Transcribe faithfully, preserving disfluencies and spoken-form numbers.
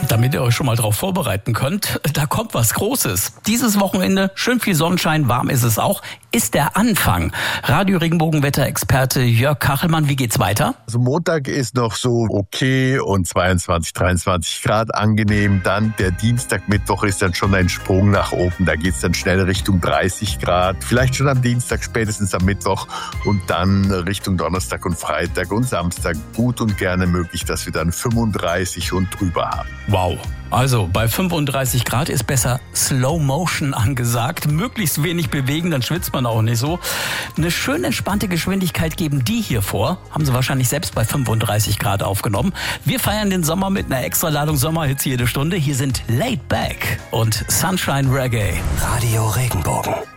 Damit ihr euch schon mal drauf vorbereiten könnt, da kommt was Großes. Dieses Wochenende, schön viel Sonnenschein, warm ist es auch, ist der Anfang. Radio-Regenbogen-Wetterexperte Jörg Kachelmann, wie geht's weiter? Also Montag ist noch so okay und zweiundzwanzig, dreiundzwanzig Grad angenehm. Dann der Dienstag, Mittwoch ist dann schon ein Sprung nach oben. Da geht's dann schnell Richtung dreißig Grad. Vielleicht schon am Dienstag, spätestens am Mittwoch und dann Richtung Donnerstag und Freitag und Samstag. Gut und gerne möglich, dass wir dann fünfunddreißig und drüber haben. Wow. Also bei fünfunddreißig Grad ist besser Slow Motion angesagt. Möglichst wenig bewegen, dann schwitzt man auch nicht so. Eine schön entspannte Geschwindigkeit geben die hier vor. Haben sie wahrscheinlich selbst bei fünfunddreißig Grad aufgenommen. Wir feiern den Sommer mit einer Extraladung Sommerhits jede Stunde. Hier sind Laid Back und Sunshine Reggae. Radio Regenbogen.